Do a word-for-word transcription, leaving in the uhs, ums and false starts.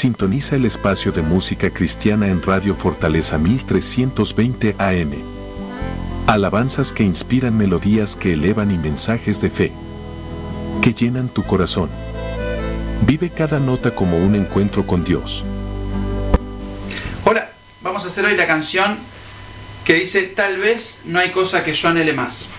Sintoniza el espacio de música cristiana en Radio Fortaleza mil trescientos veinte A M. Alabanzas que inspiran, melodías que elevan y mensajes de fe que llenan tu corazón. Vive cada nota como un encuentro con Dios. Hola, vamos a hacer hoy la canción que dice: tal vez no hay cosa que yo anhele más.